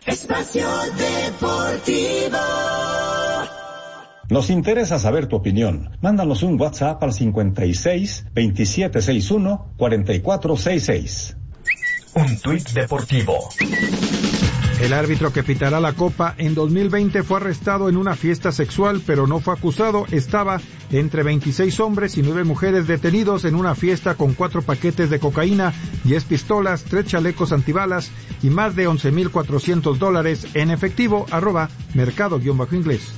Espacio Deportivo. Nos interesa saber tu opinión. Mándanos un WhatsApp al 56 2761 4466. Un tuit deportivo. El árbitro que pitará la Copa en 2020 fue arrestado en una fiesta sexual, pero no fue acusado. Estaba entre 26 hombres y 9 mujeres detenidos en una fiesta con 4 paquetes de cocaína, 10 pistolas, 3 chalecos antibalas y más de $11,400 en efectivo. @mercado_inglés.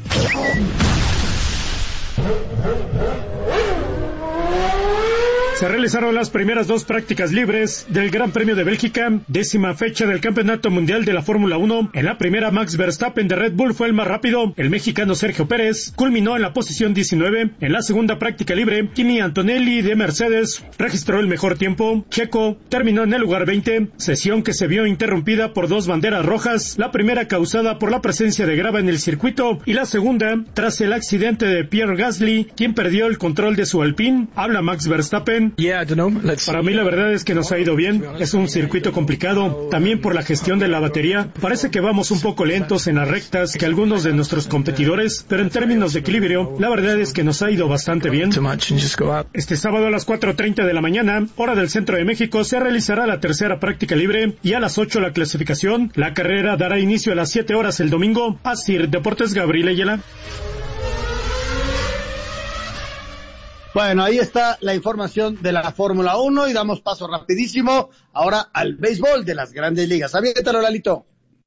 Se realizaron las primeras 2 prácticas libres del Gran Premio de Bélgica, 10ª fecha del Campeonato Mundial de la Fórmula 1. En la primera, Max Verstappen de Red Bull fue el más rápido. El mexicano Sergio Pérez culminó en la posición 19. En la segunda práctica libre, Kimi Antonelli de Mercedes registró el mejor tiempo. Checo terminó en el lugar 20, sesión que se vio interrumpida por 2 banderas rojas, la primera causada por la presencia de grava en el circuito y la segunda tras el accidente de Pierre Gasly, quien perdió el control de su Alpine. Habla Max Verstappen. Para mí la verdad es que nos ha ido bien. Es un circuito complicado, también por la gestión de la batería. Parece que vamos un poco lentos en las rectas que algunos de nuestros competidores, pero en términos de equilibrio, la verdad es que nos ha ido bastante bien. Este sábado a las 4:30 de la mañana, hora del centro de México, se realizará la tercera práctica libre y a las 8 la clasificación. La carrera dará inicio a las 7 horas el domingo. Asir Deportes, Gabriel Ayala. Bueno, ahí está la información de la Fórmula 1 y damos paso rapidísimo ahora al béisbol de las Grandes Ligas. Aviéntalo, Lalito.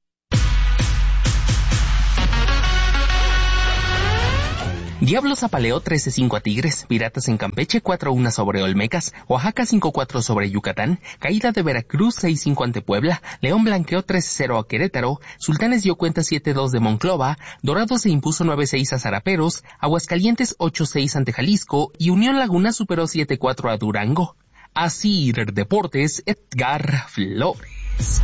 Diablos apaleó 13-5 a Tigres, Piratas en Campeche 4-1 sobre Olmecas, Oaxaca 5-4 sobre Yucatán, Caída de Veracruz 6-5 ante Puebla, León blanqueó 3-0 a Querétaro, Sultanes dio cuenta 7-2 de Monclova, Dorados se impuso 9-6 a Zaraperos, Aguascalientes 8-6 ante Jalisco y Unión Laguna superó 7-4 a Durango. Asir Deportes, Edgar Flores.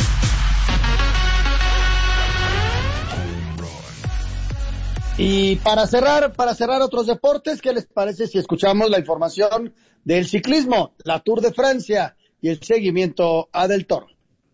Y para cerrar otros deportes, ¿qué les parece si escuchamos la información del ciclismo, la Tour de Francia y el seguimiento a Del Toro?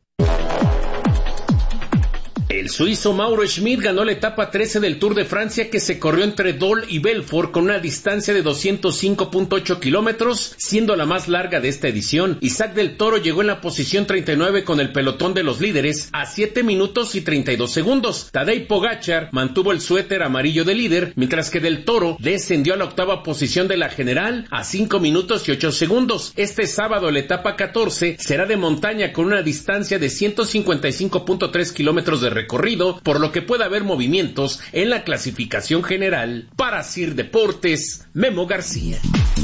El suizo Mauro Schmid ganó la etapa 13 del Tour de Francia, que se corrió entre Dole y Belfort con una distancia de 205.8 kilómetros, siendo la más larga de esta edición. Isaac Del Toro llegó en la posición 39 con el pelotón de los líderes a 7 minutos y 32 segundos. Tadej Pogačar mantuvo el suéter amarillo de líder, mientras que Del Toro descendió a la octava posición de la general a 5 minutos y 8 segundos. Este sábado la etapa 14 será de montaña con una distancia de 155.3 kilómetros de recorrido, por lo que puede haber movimientos en la clasificación general. Para Sir Deportes, Memo García.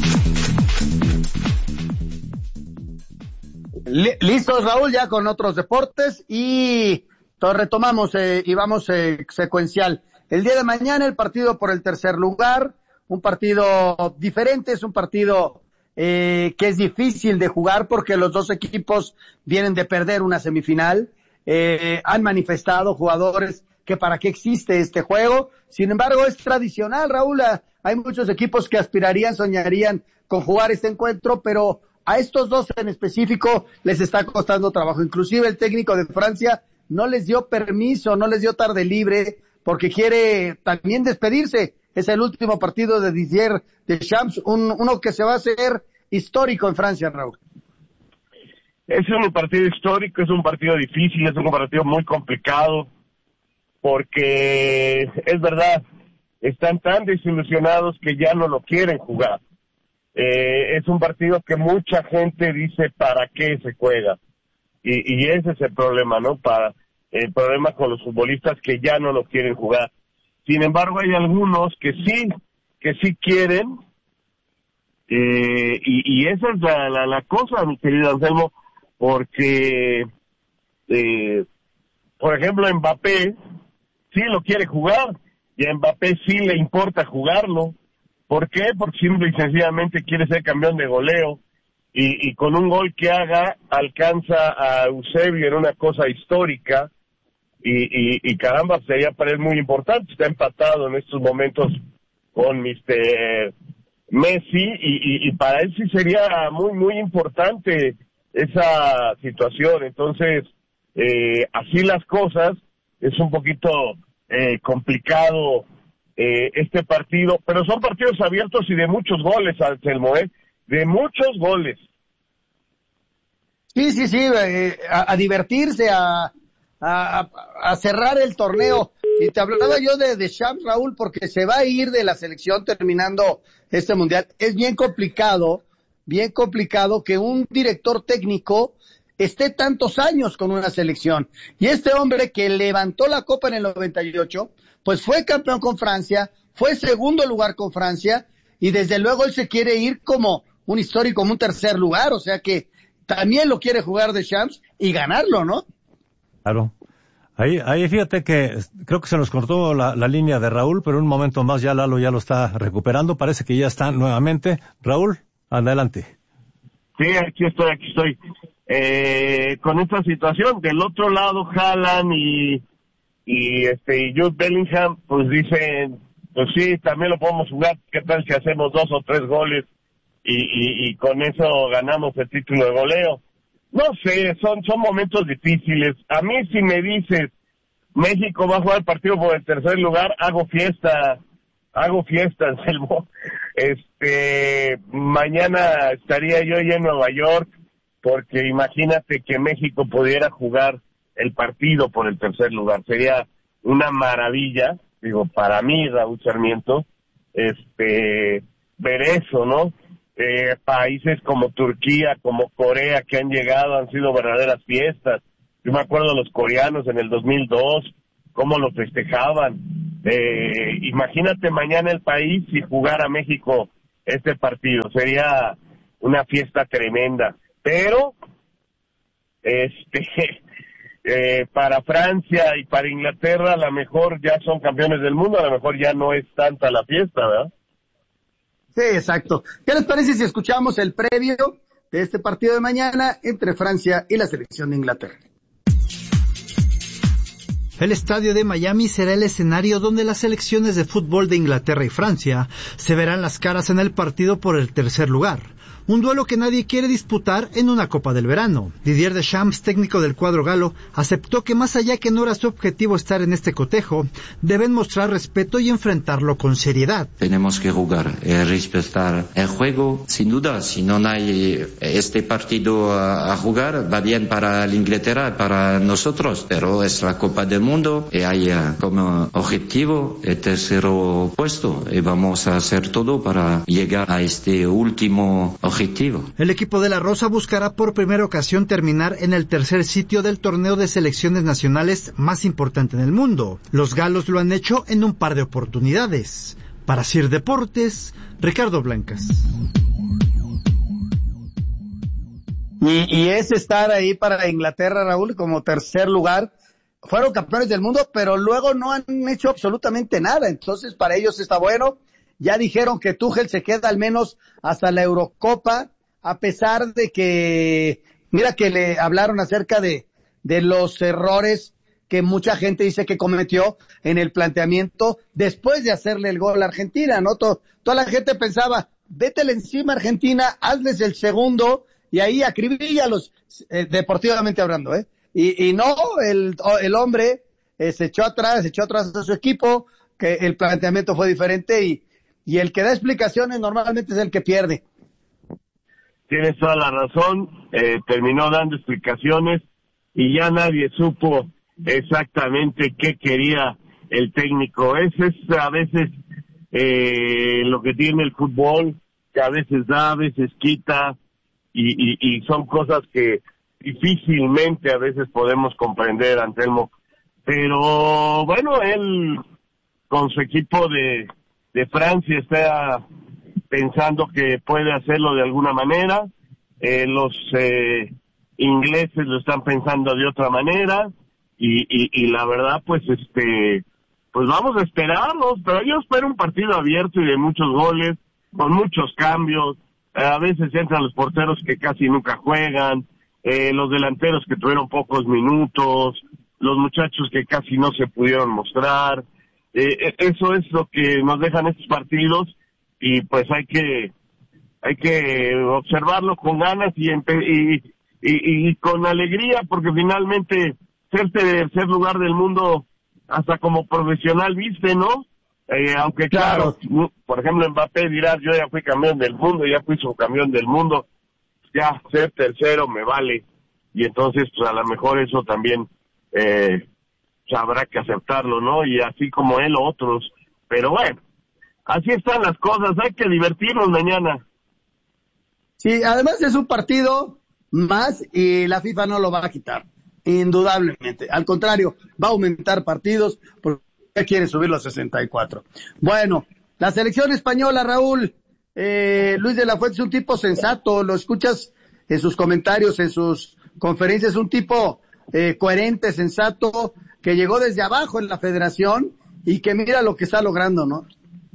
Listos, Raúl, ya con otros deportes y retomamos y vamos secuencial. El día de mañana el partido por el tercer lugar, un partido diferente, es un partido que es difícil de jugar porque los dos equipos vienen de perder una semifinal. Han manifestado jugadores que para qué existe este juego. Sin embargo, es tradicional, Raúl. Hay muchos equipos que aspirarían, soñarían con jugar este encuentro, pero a estos dos en específico les está costando trabajo. Inclusive el técnico de Francia no les dio permiso, no les dio tarde libre, porque quiere también despedirse. Es el último partido de Didier Deschamps, uno que se va a hacer histórico en Francia, Raúl. Es un partido histórico, es un partido difícil, es un partido muy complicado, porque es verdad, están tan desilusionados que ya no lo quieren jugar. Es un partido que mucha gente dice ¿para qué se juega? Y ese es el problema, ¿no? El problema con los futbolistas que ya no lo quieren jugar. Sin embargo, hay algunos que sí quieren, y esa es la cosa, mi querido Anselmo, porque, por ejemplo, Mbappé sí lo quiere jugar, y a Mbappé sí le importa jugarlo. ¿Por qué? Porque simple y sencillamente quiere ser campeón de goleo, y con un gol que haga, alcanza a Eusebio en una cosa histórica, y caramba, sería para él muy importante. Está empatado en estos momentos con Mr. Messi, y para él sí sería muy, muy importante esa situación. Entonces, así las cosas, es un poquito complicado este partido, pero son partidos abiertos y de muchos goles, Anselmo, de muchos goles. Sí, a divertirse, a cerrar el torneo. Y te hablaba yo de Deschamps, Raúl, porque se va a ir de la selección terminando este mundial. Es bien complicado que un director técnico esté tantos años con una selección. Y este hombre que levantó la copa en el 98, pues fue campeón con Francia, fue segundo lugar con Francia, y desde luego él se quiere ir como un histórico, como un tercer lugar, o sea que también lo quiere jugar Deschamps y ganarlo, ¿no? Claro. Ahí fíjate que creo que se nos cortó la línea de Raúl, pero en un momento más ya Lalo ya lo está recuperando, parece que ya está nuevamente. Raúl, adelante. Sí, aquí estoy. Con esta situación, del otro lado Haaland y Jude Bellingham, pues dicen, pues sí, también lo podemos jugar, ¿qué tal si hacemos 2 o 3 goles y con eso ganamos el título de goleo? No sé, son momentos difíciles. A mí si me dices, México va a jugar el partido por el tercer lugar, hago fiesta, Anselmo. Mañana estaría yo ya en Nueva York, porque imagínate que México pudiera jugar el partido por el tercer lugar. Sería una maravilla, digo, para mí, Raúl Sarmiento, ver eso, ¿no? Países como Turquía, como Corea, que han llegado, han sido verdaderas fiestas. Yo me acuerdo de los coreanos en el 2002, cómo lo festejaban. Imagínate mañana el país si jugara México este partido, sería una fiesta tremenda. Pero, para Francia y para Inglaterra, a lo mejor ya son campeones del mundo, a lo mejor ya no es tanta la fiesta, ¿verdad? Sí, exacto. ¿Qué les parece si escuchamos el previo de este partido de mañana entre Francia y la selección de Inglaterra? El estadio de Miami será el escenario donde las selecciones de fútbol de Inglaterra y Francia se verán las caras en el partido por el tercer lugar. Un duelo que nadie quiere disputar en una Copa del Verano. Didier Deschamps, técnico del cuadro galo, aceptó que más allá que no era su objetivo estar en este cotejo, deben mostrar respeto y enfrentarlo con seriedad. Tenemos que jugar, respetar el juego, sin duda. Si no hay este partido a jugar, va bien para la Inglaterra, para nosotros, pero es la Copa del Mundo y hay como objetivo el tercer puesto y vamos a hacer todo para llegar a este último objetivo. El equipo de la Rosa buscará por primera ocasión terminar en el tercer sitio del torneo de selecciones nacionales más importante en el mundo. Los galos lo han hecho en un par de oportunidades. Para Sir Deportes, Ricardo Blancas. Y es estar ahí para Inglaterra, Raúl, como tercer lugar. Fueron campeones del mundo, pero luego no han hecho absolutamente nada. Entonces, para ellos está bueno. Ya dijeron que Tuchel se queda al menos hasta la Eurocopa, a pesar de que, mira que le hablaron acerca de los errores que mucha gente dice que cometió en el planteamiento después de hacerle el gol a Argentina, ¿no? Toda la gente pensaba, vétele encima a Argentina, hazles el segundo y ahí acribíllalos, deportivamente hablando, ¿eh? Y no, el hombre se echó atrás a su equipo, que el planteamiento fue diferente y el que da explicaciones normalmente es el que pierde. Tienes toda la razón, terminó dando explicaciones y ya nadie supo exactamente qué quería el técnico. Ese es a veces lo que tiene el fútbol, que a veces da, a veces quita y son cosas que difícilmente a veces podemos comprender, Anselmo. Pero bueno, él con su equipo de Francia está pensando que puede hacerlo de alguna manera, los ingleses lo están pensando de otra manera y la verdad pues pues vamos a esperarlos, pero yo espero un partido abierto y de muchos goles, con muchos cambios. A veces entran los porteros que casi nunca juegan, los delanteros que tuvieron pocos minutos, los muchachos que casi no se pudieron mostrar. Eso es lo que nos dejan estos partidos y pues hay que observarlo con ganas y con alegría, porque finalmente ser tercer lugar del mundo hasta como profesional, ¿viste, no? Aunque claro, por ejemplo, Mbappé dirá, yo ya fui campeón del mundo, ya fui subcampeón del mundo, ya ser tercero me vale. Y entonces, pues a lo mejor eso también habrá que aceptarlo, ¿no? Y así como él, otros. Pero bueno, así están las cosas, hay que divertirnos mañana. Sí, además es un partido más y la FIFA no lo va a quitar, indudablemente. Al contrario, va a aumentar partidos porque ya quiere subirlo a 64. Bueno, la selección española, Raúl, Luis de la Fuente es un tipo sensato, lo escuchas en sus comentarios, en sus conferencias, es un tipo coherente, sensato, que llegó desde abajo en la federación y que mira lo que está logrando, ¿no?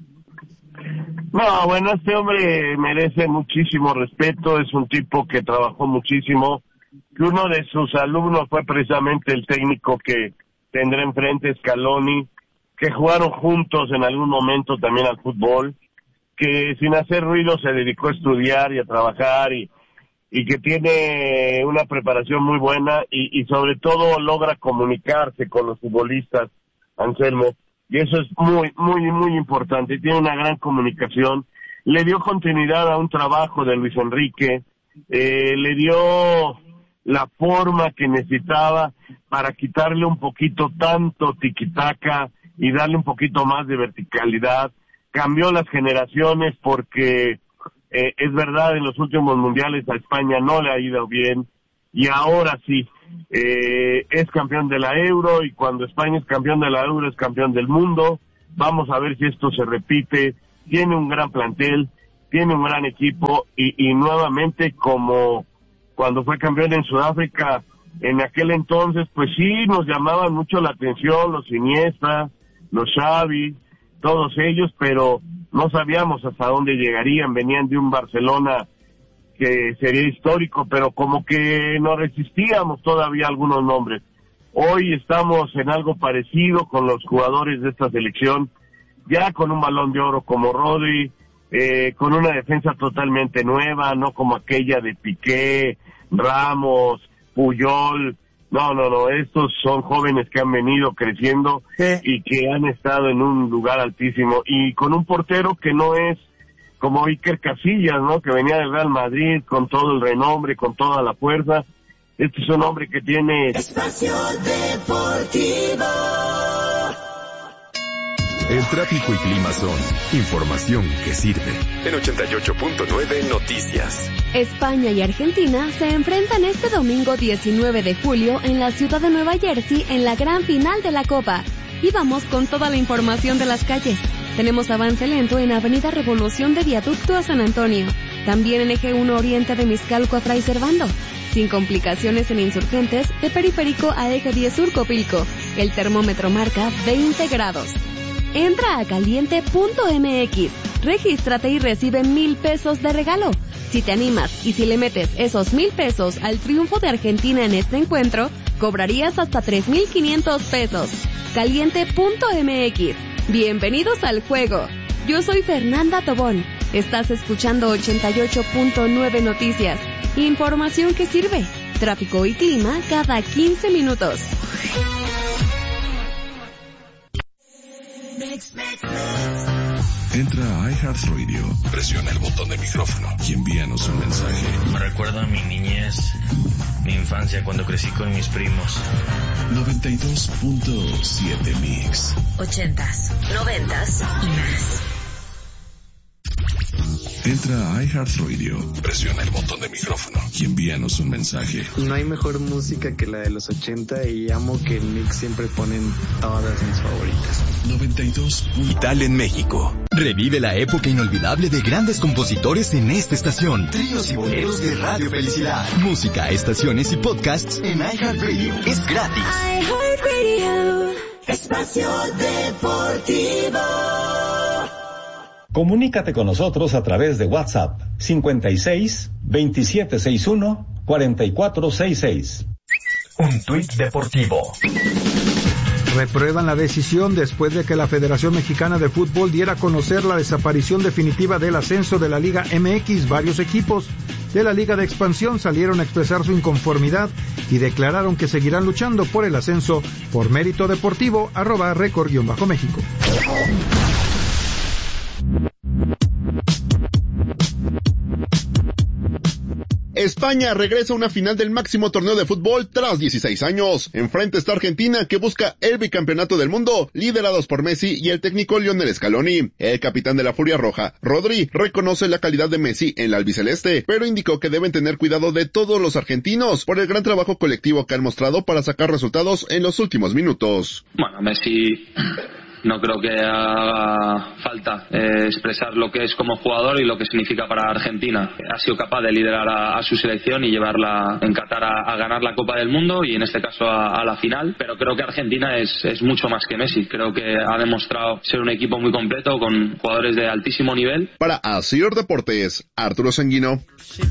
No, bueno, este hombre merece muchísimo respeto, es un tipo que trabajó muchísimo, que uno de sus alumnos fue precisamente el técnico que tendrá enfrente, Scaloni, que jugaron juntos en algún momento también al fútbol, que sin hacer ruido se dedicó a estudiar y a trabajar y que tiene una preparación muy buena y sobre todo logra comunicarse con los futbolistas, Anselmo. Y eso es muy, muy, muy importante. Tiene una gran comunicación. Le dio continuidad a un trabajo de Luis Enrique. Le dio la forma que necesitaba para quitarle un poquito tanto tiquitaca y darle un poquito más de verticalidad. Cambió las generaciones porque es verdad, en los últimos mundiales a España no le ha ido bien. Y ahora sí. Es campeón de la Euro y cuando España es campeón de la Euro es campeón del mundo. Vamos a ver si esto se repite. Tiene un gran plantel, tiene un gran equipo y nuevamente como cuando fue campeón en Sudáfrica en aquel entonces, pues sí nos llamaban mucho la atención los Iniesta, los Xavi, todos ellos, pero no sabíamos hasta dónde llegarían. Venían de un Barcelona que sería histórico, pero como que no resistíamos todavía algunos nombres. Hoy estamos en algo parecido con los jugadores de esta selección, ya con un Balón de Oro como Rodri, con una defensa totalmente nueva, no como aquella de Piqué, Ramos, Puyol. No, estos son jóvenes que han venido creciendo y que han estado en un lugar altísimo, y con un portero que no es como Iker Casillas, ¿no? Que venía del Real Madrid con todo el renombre, con toda la fuerza. Este es un hombre que tiene... Espacio Deportivo. El tráfico y clima son información que sirve. En 88.9 Noticias. España y Argentina se enfrentan este domingo 19 de julio en la ciudad de Nueva Jersey en la gran final de la Copa. Y vamos con toda la información de las calles. Tenemos avance lento en Avenida Revolución de Viaducto a San Antonio. También en Eje 1 Oriente de Mixcalco a Fray Servando. Sin complicaciones en Insurgentes, de Periférico a Eje 10 Sur Copilco. El termómetro marca 20 grados. Entra a caliente.mx. Regístrate y recibe 1,000 pesos de regalo. Si te animas y si le metes esos 1,000 pesos al triunfo de Argentina en este encuentro, cobrarías hasta 3,500 pesos. Caliente.mx. Bienvenidos al juego. Yo soy Fernanda Tobón. Estás escuchando 88.9 Noticias. Información que sirve. Tráfico y clima cada 15 minutos. Entra a iHeartRadio, presiona el botón de micrófono y envíanos un mensaje. Me recuerda a mi niñez, mi infancia cuando crecí con mis primos. 92.7 Mix. 80s, 90s y más. Entra a iHeartRadio, presiona el botón de micrófono y envíanos un mensaje. No hay mejor música que la de los 80 y amo que en Mix siempre ponen todas mis favoritas. 92. Vital en México. Revive la época inolvidable de grandes compositores en esta estación. Tríos y boleros de Radio Felicidad. Música, estaciones y podcasts en iHeartRadio. Es gratis. iHeartRadio. Espacio Deportivo. Comunícate con nosotros a través de WhatsApp 56 2761 4466. Un tuit deportivo. Reprueban la decisión después de que la Federación Mexicana de Fútbol diera a conocer la desaparición definitiva del ascenso de la Liga MX. Varios equipos de la Liga de Expansión salieron a expresar su inconformidad y declararon que seguirán luchando por el ascenso por mérito deportivo, @record_México. España regresa a una final del máximo torneo de fútbol tras 16 años. Enfrente está Argentina, que busca el bicampeonato del mundo, liderados por Messi y el técnico Lionel Scaloni. El capitán de la Furia Roja, Rodri, reconoce la calidad de Messi en la albiceleste, pero indicó que deben tener cuidado de todos los argentinos por el gran trabajo colectivo que han mostrado para sacar resultados en los últimos minutos. Bueno, Messi... No creo que haga falta expresar lo que es como jugador y lo que significa para Argentina. Ha sido capaz de liderar a su selección y llevarla en Qatar a ganar la Copa del Mundo y en este caso a la final. Pero creo que Argentina es mucho más que Messi. Creo que ha demostrado ser un equipo muy completo con jugadores de altísimo nivel. Para Asir Deportes, Arturo Sanguino.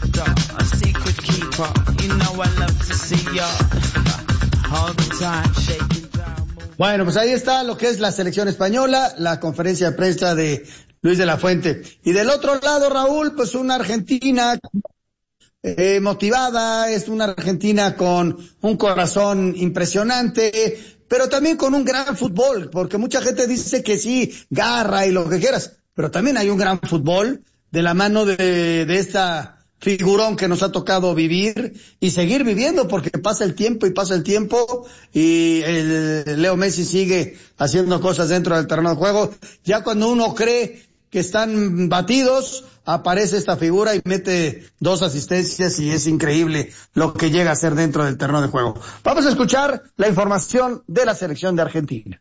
Bueno, pues ahí está lo que es la selección española, la conferencia de prensa de Luis de la Fuente. Y del otro lado, Raúl, pues una Argentina motivada, es una Argentina con un corazón impresionante, pero también con un gran fútbol, porque mucha gente dice que sí, garra y lo que quieras, pero también hay un gran fútbol de la mano de esta figurón que nos ha tocado vivir y seguir viviendo, porque pasa el tiempo y el Leo Messi sigue haciendo cosas dentro del terreno de juego. Ya cuando uno cree que están batidos, aparece esta figura y mete 2 asistencias y es increíble lo que llega a hacer dentro del terreno de juego. Vamos a escuchar la información de la selección de Argentina.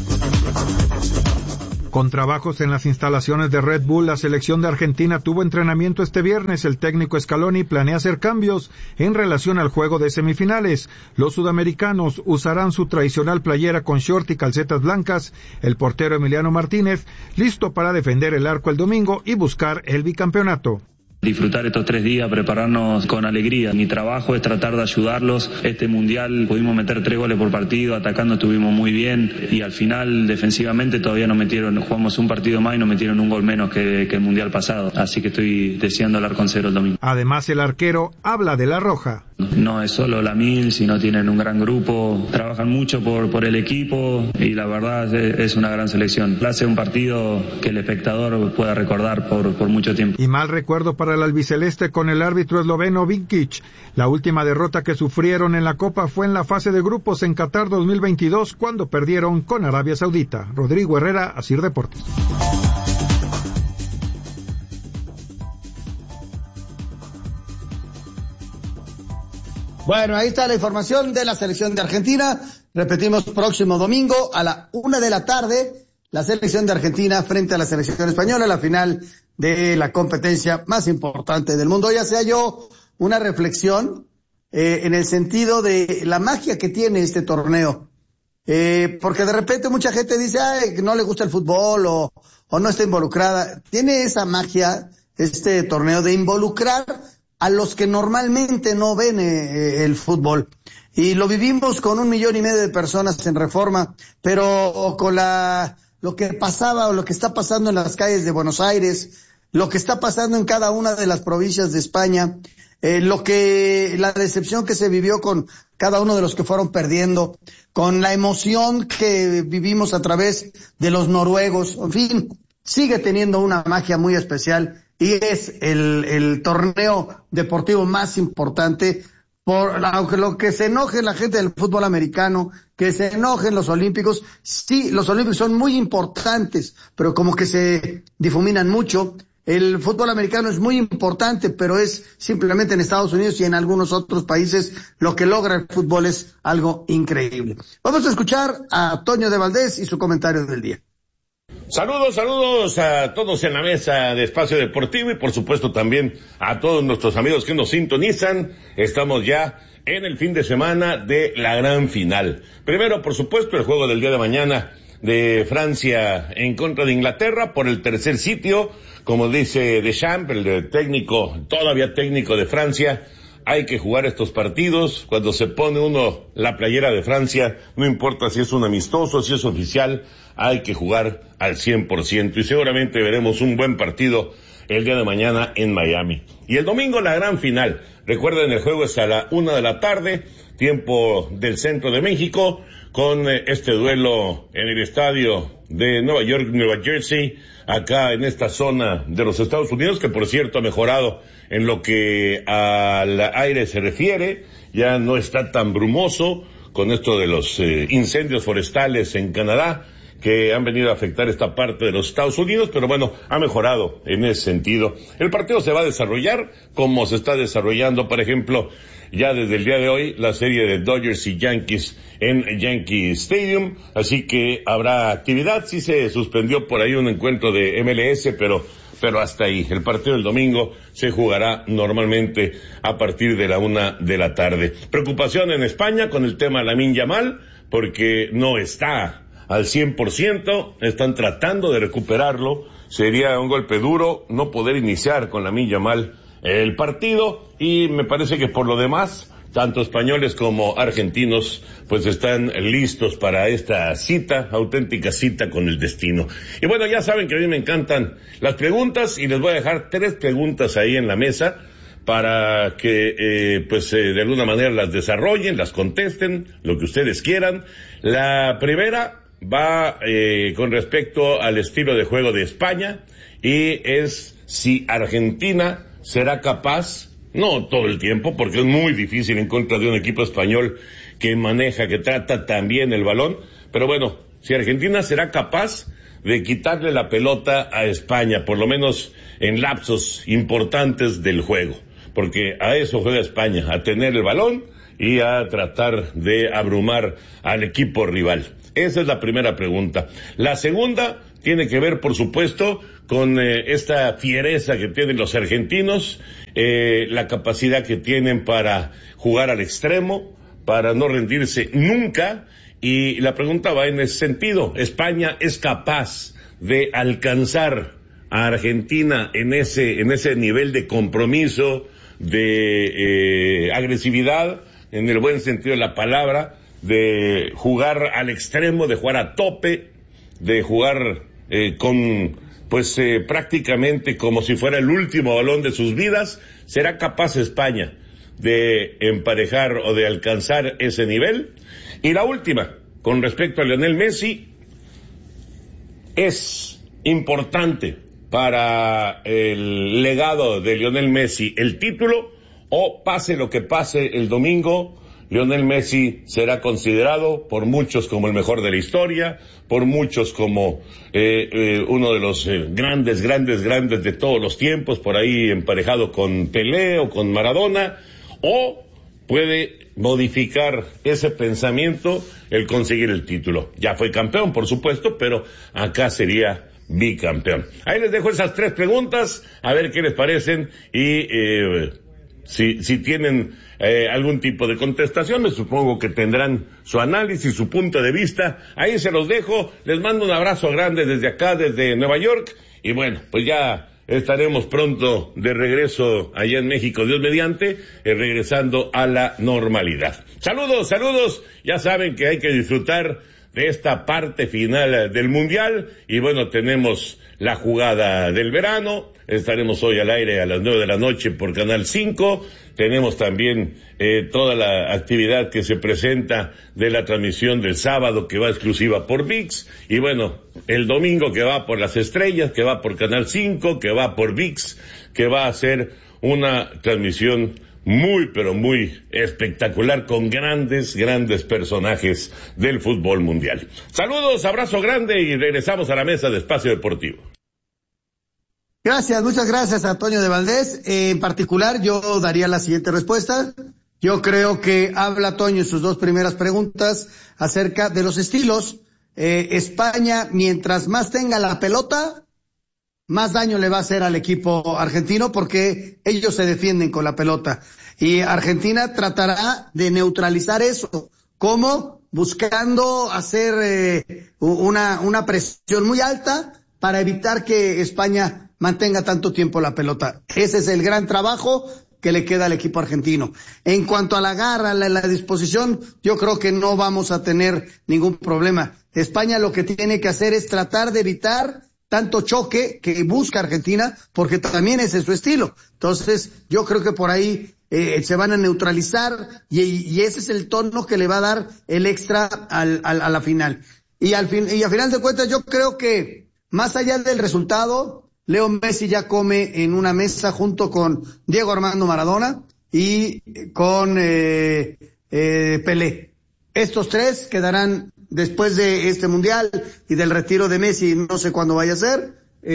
Con trabajos en las instalaciones de Red Bull, la selección de Argentina tuvo entrenamiento este viernes. El técnico Scaloni planea hacer cambios en relación al juego de semifinales. Los sudamericanos usarán su tradicional playera con short y calcetas blancas. El portero Emiliano Martínez, listo para defender el arco el domingo y buscar el bicampeonato. Disfrutar estos 3 días, prepararnos con alegría. Mi trabajo es tratar de ayudarlos. Este mundial pudimos meter 3 goles por partido, atacando estuvimos muy bien y al final defensivamente todavía nos metieron, jugamos un partido más y nos metieron un gol menos que el mundial pasado. Así que estoy deseando hablar con Cero el domingo. Además, el arquero habla de la Roja. No es solo la Mil, sino tienen un gran grupo, trabajan mucho por el equipo y la verdad es una gran selección. Hace un partido que el espectador pueda recordar por mucho tiempo. Y mal recuerdo para el albiceleste con el árbitro esloveno Vinkic. La última derrota que sufrieron en la Copa fue en la fase de grupos en Qatar 2022 cuando perdieron con Arabia Saudita. Rodrigo Herrera, Asir Deportes. Bueno, ahí está la información de la selección de Argentina. Repetimos, próximo domingo a la 1 de la tarde, la selección de Argentina frente a la selección española, la final de la competencia más importante del mundo. Ya sea yo una reflexión en el sentido de la magia que tiene este torneo. Porque de repente mucha gente dice, que no le gusta el fútbol o no está involucrada. Tiene esa magia este torneo de involucrar a los que normalmente no ven el fútbol. Y lo vivimos con 1,5 millones de personas en Reforma, pero con lo que pasaba o lo que está pasando en las calles de Buenos Aires, lo que está pasando en cada una de las provincias de España, la decepción que se vivió con cada uno de los que fueron perdiendo, con la emoción que vivimos a través de los noruegos, en fin, sigue teniendo una magia muy especial y es el torneo deportivo más importante. Aunque lo que se enoje la gente del fútbol americano, que se enojen los olímpicos, sí, los olímpicos son muy importantes, pero como que se difuminan mucho. El fútbol americano es muy importante, pero es simplemente en Estados Unidos y en algunos otros países lo que logra el fútbol es algo increíble. Vamos a escuchar a Toño de Valdés y su comentario del día. Saludos a todos en la mesa de Espacio Deportivo y por supuesto también a todos nuestros amigos que nos sintonizan. Estamos ya en el fin de semana de la gran final. Primero, por supuesto, el juego del día de mañana de Francia en contra de Inglaterra por el tercer sitio. Como dice Deschamps, el técnico, todavía técnico de Francia, hay que jugar estos partidos. Cuando se pone uno la playera de Francia, no importa si es un amistoso, si es oficial, hay que jugar al 100% y seguramente veremos un buen partido el día de mañana en Miami. Y el domingo la gran final. Recuerden, el juego es a la 1:00 p.m, tiempo del centro de México, con este duelo en el estadio de Nueva York, Nueva Jersey, acá en esta zona de los Estados Unidos, que por cierto ha mejorado en lo que al aire se refiere, ya no está tan brumoso con esto de los incendios forestales en Canadá, que han venido a afectar esta parte de los Estados Unidos, pero bueno, ha mejorado en ese sentido. El partido se va a desarrollar como se está desarrollando, por ejemplo, ya desde el día de hoy, la serie de Dodgers y Yankees en Yankee Stadium, así que habrá actividad. Sí se suspendió por ahí un encuentro de MLS, pero hasta ahí. El partido del domingo se jugará normalmente a partir de la 1:00 p.m. Preocupación en España con el tema Lamine Yamal, porque no está al 100%, están tratando de recuperarlo. Sería un golpe duro no poder iniciar con Lamine Yamal el partido, y me parece que por lo demás, tanto españoles como argentinos, pues están listos para esta cita, auténtica cita con el destino. Y bueno, ya saben que a mí me encantan las preguntas, y les voy a dejar 3 preguntas ahí en la mesa para que, de alguna manera las desarrollen, las contesten, lo que ustedes quieran. La primera va con respecto al estilo de juego de España, y es si Argentina será capaz, no todo el tiempo, porque es muy difícil en contra de un equipo español que maneja, que trata también el balón, pero bueno, si Argentina será capaz de quitarle la pelota a España, por lo menos en lapsos importantes del juego, porque a eso juega España, a tener el balón y a tratar de abrumar al equipo rival. Esa es la primera pregunta. La segunda tiene que ver, por supuesto, con esta fiereza que tienen los argentinos, la capacidad que tienen para jugar al extremo, para no rendirse nunca, y la pregunta va en ese sentido. ¿España es capaz de alcanzar a Argentina en ese nivel de compromiso, de agresividad, en el buen sentido de la palabra, de jugar al extremo, de jugar a tope, de jugar prácticamente como si fuera el último balón de sus vidas? ¿Será capaz España de emparejar o de alcanzar ese nivel? Y la última, con respecto a Lionel Messi, ¿es importante para el legado de Lionel Messi el título, o pase lo que pase el domingo, Lionel Messi será considerado por muchos como el mejor de la historia, por muchos como uno de los grandes de todos los tiempos, por ahí emparejado con Pelé o con Maradona, o puede modificar ese pensamiento el conseguir el título? Ya fue campeón, por supuesto, pero acá sería bicampeón. Ahí les dejo esas 3 preguntas, a ver qué les parecen, y si tienen algún tipo de contestación, me supongo que tendrán su análisis, su punto de vista. Ahí se los dejo. Les mando un abrazo grande desde acá, desde Nueva York, y bueno, pues ya estaremos pronto de regreso allá en México, Dios mediante, regresando a la normalidad. Saludos, ya saben que hay que disfrutar de esta parte final del Mundial, y bueno, tenemos la jugada del verano. Estaremos hoy al aire a las 9 p.m. por Canal 5. Tenemos también toda la actividad que se presenta de la transmisión del sábado, que va exclusiva por ViX. Y bueno, el domingo, que va por Las Estrellas, que va por Canal 5, que va por ViX, que va a ser una transmisión muy, pero muy espectacular, con grandes personajes del fútbol mundial. Saludos, abrazo grande, y regresamos a la mesa de Espacio Deportivo. Gracias, muchas gracias, Antonio de Valdés. En particular, yo daría la siguiente respuesta. Yo creo que habla Toño en sus 2 primeras preguntas acerca de los estilos. España, mientras más tenga la pelota, más daño le va a hacer al equipo argentino, porque ellos se defienden con la pelota. Y Argentina tratará de neutralizar eso. ¿Cómo? Buscando hacer una presión muy alta para evitar que España mantenga tanto tiempo la pelota. Ese es el gran trabajo que le queda al equipo argentino. En cuanto a la garra, la disposición, yo creo que no vamos a tener ningún problema. España lo que tiene que hacer es tratar de evitar tanto choque que busca Argentina, porque también ese es su estilo. Entonces, yo creo que por ahí se van a neutralizar y ese es el tono que le va a dar el extra a la final. Y a final de cuentas, yo creo que más allá del resultado, Leo Messi ya come en una mesa junto con Diego Armando Maradona y con Pelé. Estos tres quedarán después de este mundial y del retiro de Messi, no sé cuándo vaya a ser,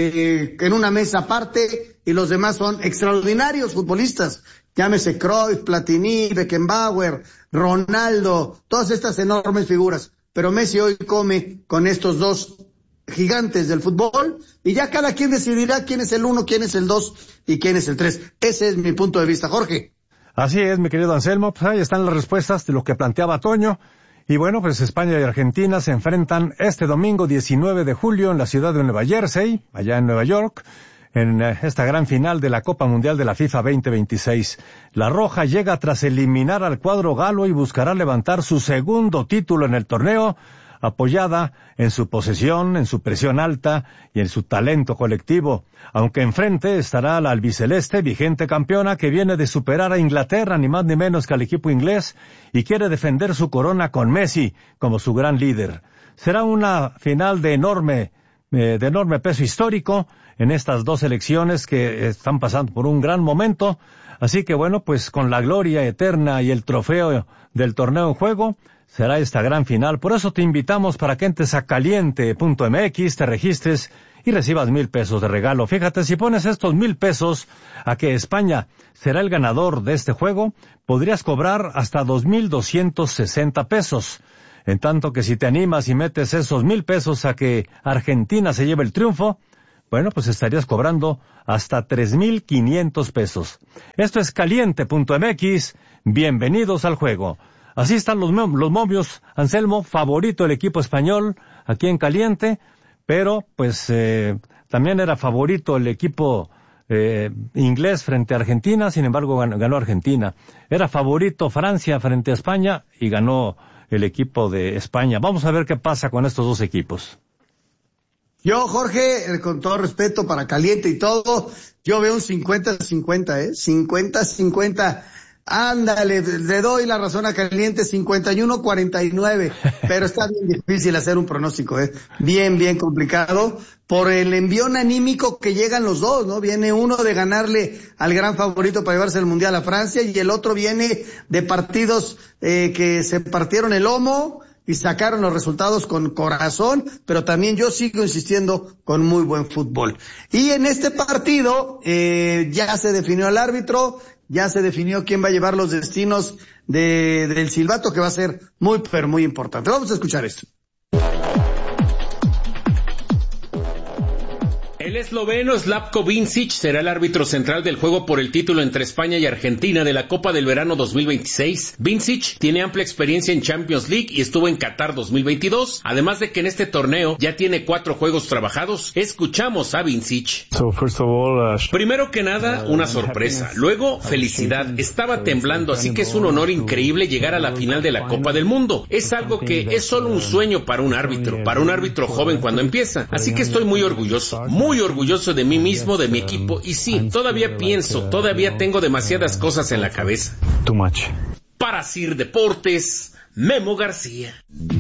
en una mesa aparte, y los demás son extraordinarios futbolistas. Llámese Cruyff, Platini, Beckenbauer, Ronaldo, todas estas enormes figuras. Pero Messi hoy come con estos dos gigantes del fútbol y ya cada quien decidirá quién es el 1, quién es el 2 y quién es el 3. Ese es mi punto de vista, Jorge. Así es, mi querido Anselmo. Pues ahí están las respuestas de lo que planteaba Toño. Y bueno, pues España y Argentina se enfrentan este domingo 19 de julio en la ciudad de Nueva Jersey, allá en Nueva York, en esta gran final de la Copa Mundial de la FIFA 2026. La Roja llega tras eliminar al cuadro galo y buscará levantar su segundo título en el torneo, apoyada en su posesión, en su presión alta y en su talento colectivo, aunque enfrente estará la albiceleste, vigente campeona, que viene de superar a Inglaterra, ni más ni menos que al equipo inglés, y quiere defender su corona con Messi como su gran líder. Será una final de enorme peso histórico en estas dos selecciones que están pasando por un gran momento, así que bueno, pues con la gloria eterna y el trofeo del torneo en juego, será esta gran final. Por eso te invitamos para que entres a caliente.mx, te registres y recibas 1,000 pesos de regalo. Fíjate, si pones estos 1,000 pesos a que España será el ganador de este juego, podrías cobrar hasta 2,260 pesos. En tanto que si te animas y metes esos 1,000 pesos a que Argentina se lleve el triunfo, bueno, pues estarías cobrando hasta 3,500 pesos. Esto es caliente.mx. Bienvenidos al juego. Así están los momios, Anselmo, favorito el equipo español aquí en Caliente, pero pues también era favorito el equipo inglés frente a Argentina, sin embargo ganó Argentina. Era favorito Francia frente a España y ganó el equipo de España. Vamos a ver qué pasa con estos dos equipos. Yo, Jorge, con todo respeto para Caliente y todo, yo veo un 50-50, 50-50. Ándale, le doy la razón a Caliente, 51-49, pero está bien difícil hacer un pronóstico, bien complicado, por el envión anímico que llegan los dos, ¿no? Viene uno de ganarle al gran favorito para llevarse el Mundial a Francia, y el otro viene de partidos que se partieron el lomo y sacaron los resultados con corazón, pero también yo sigo insistiendo con muy buen fútbol. Y en este partido ya se definió el árbitro, ya se definió quién va a llevar los destinos del silbato, que va a ser muy, pero muy importante. Vamos a escuchar esto. El esloveno Slavko Vincic será el árbitro central del juego por el título entre España y Argentina de la Copa del Verano 2026. Vincic tiene amplia experiencia en Champions League y estuvo en Qatar 2022, además de que en este torneo ya tiene 4 juegos trabajados. Escuchamos a Vincic. Primero que nada, una sorpresa. Luego, felicidad. Estaba temblando, así que es un honor increíble llegar a la final de la Copa del Mundo. Es algo que es solo un sueño para un árbitro joven cuando empieza. Así que estoy muy orgulloso de mí mismo, de mi equipo, y sí, todavía tengo demasiadas cosas en la cabeza. Too much. Para Sir Deportes, Memo García.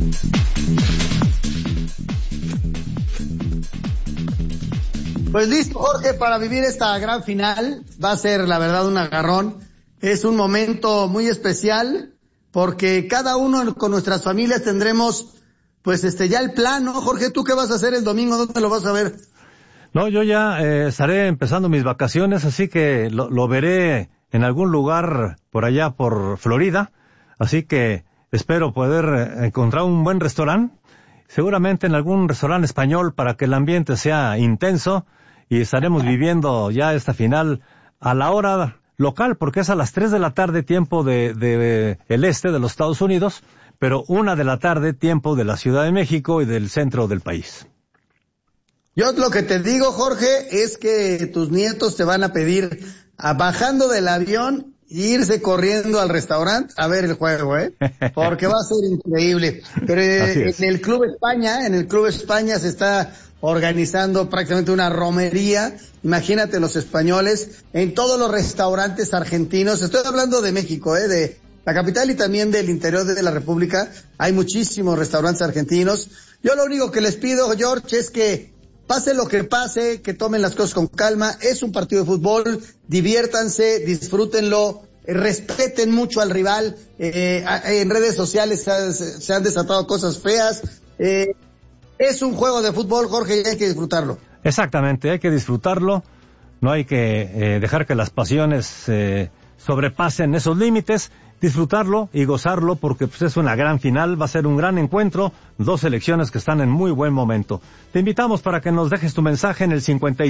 Pues listo, Jorge, para vivir esta gran final. Va a ser, la verdad, un agarrón. Es un momento muy especial, porque cada uno con nuestras familias tendremos, pues ya el plan, ¿no? Jorge, ¿tú qué vas a hacer el domingo? ¿Dónde lo vas a ver? No, yo ya estaré empezando mis vacaciones, así que lo veré en algún lugar por allá por Florida, así que espero poder encontrar un buen restaurante, seguramente en algún restaurante español, para que el ambiente sea intenso, y estaremos viviendo ya esta final a la hora local, porque es a las 3 de la tarde tiempo de el este de los Estados Unidos, pero 1 de la tarde tiempo de la Ciudad de México y del centro del país. Yo lo que te digo, Jorge, es que tus nietos te van a pedir bajando del avión y irse corriendo al restaurante a ver el juego, porque va a ser increíble. Pero en el Club España se está organizando prácticamente una romería. Imagínate los españoles en todos los restaurantes argentinos. Estoy hablando de México, de la capital y también del interior de la República. Hay muchísimos restaurantes argentinos. Yo lo único que les pido, George, es que pase lo que pase, que tomen las cosas con calma. Es un partido de fútbol, diviértanse, disfrútenlo, respeten mucho al rival. En redes sociales se han desatado cosas feas. Es un juego de fútbol, Jorge, y hay que disfrutarlo. Exactamente, hay que disfrutarlo. No hay que dejar que las pasiones sobrepasen esos límites. Disfrutarlo y gozarlo porque pues, es una gran final, va a ser un gran encuentro, dos selecciones que están en muy buen momento. Te invitamos para que nos dejes tu mensaje en el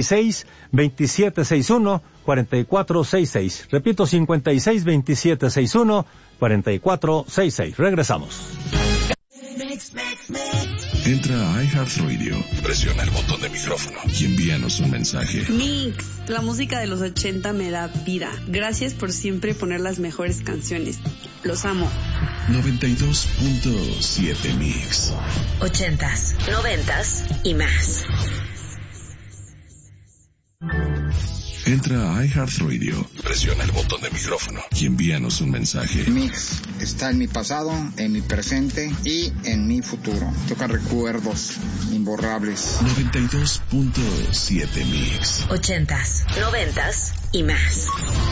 56-2761-4466. Repito, 56-2761-4466. Regresamos. Entra a iHeartRadio, presiona el botón de micrófono y envíanos un mensaje. Mix, la música de los 80 me da vida. Gracias por siempre poner las mejores canciones. Los amo. 92.7 Mix. 80s, 90s y más. Entra a iHeartRadio, presiona el botón de micrófono y envíanos un mensaje. Mix está en mi pasado, en mi presente y en mi futuro. Toca recuerdos imborrables. 92.7 Mix. 80s, 90s y más.